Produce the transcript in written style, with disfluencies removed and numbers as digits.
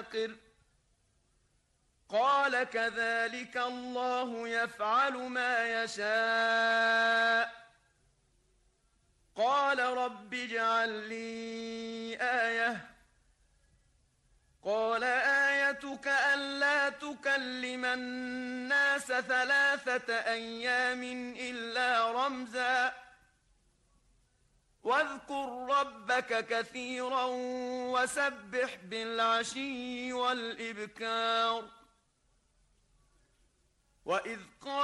عاقر قال كذلك الله يفعل ما يشاء قال رب اجعل لي آية قال آيتك ألا تكلم الناس 3 أيام إلا رمزا واذكر ربك كثيرا وسبح بالعشي والإبكار وإذ قال